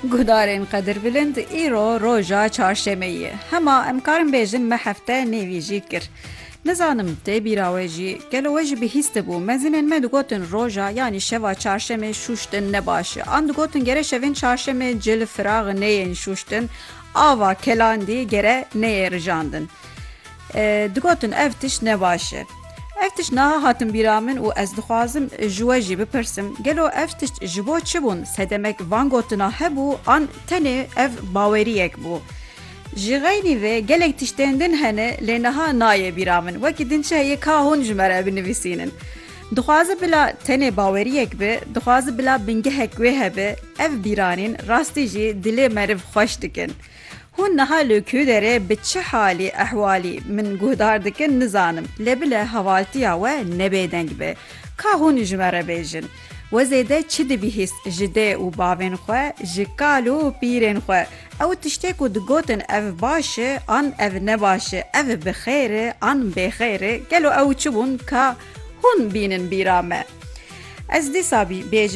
Guhdarên qedirbilind îro roja çarşemê ye. Hema em karin bêjin me hefte nêvî jî kir. Nizanim tê bîra we jî gelo we jî bihîst bû mezinên me digotin roja yanî şeva çarşemê şûştin ne baş e. An digotin gere şevên çarşemê cil firaxê neyên şûştin ava kelandî gere neyê rijandin. Digotin ev tiş ne baş e. Ev tiş naha hatin bîra min û ez dixwazim ji we jî bipirsim gelo ev tiş ji bo çi bûn sedemek van gotina hebû an tenê ev baweriyek bû. Ji xeynî vê gelek tiştên din hene lê niha naye bîra min wekî din çi heye ka hûn ji me re binivîsînin. Dixwaze bila tenê baweriyek bi, dixwaze bila bingehek wê hebe ev bîranîn rastî jî dilê meriv xweş dikin. Hûn niha li kû derê bi çi halî ehwalî min guhdar dikin nizanim. Lê bile hevaltiya we nebêdeng be. Ka hûn ji me re bêjin. We zêde çi dibihîst ji dê û bavên xwe, ji kal û pîrên xwe. Ew tiştê ku digotin ev baş e, an ev ne baş e, ev bi xêr e, an bêxêr e, gelo ew çi bûn ka hûn bînin bîra me. Ez dîsa bêjim